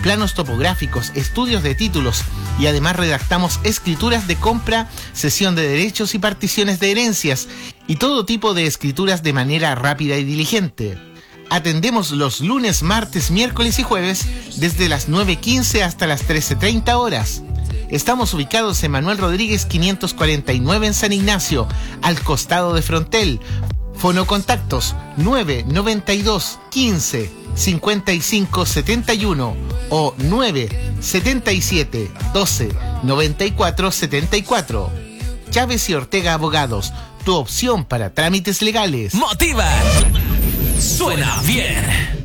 planos topográficos, estudios de títulos y además redactamos escrituras de compra, cesión de derechos y particiones de herencias y todo tipo de escrituras de manera rápida y diligente. Atendemos los lunes, martes, miércoles y jueves desde las 9:15 hasta las 13:30 horas. Estamos ubicados en Manuel Rodríguez 549 en San Ignacio, al costado de Frontel. Fonocontactos 992 15 55 71 o 977 12 94 74. Chávez y Ortega Abogados, tu opción para trámites legales. ¡Motiva! ¡Suena bien!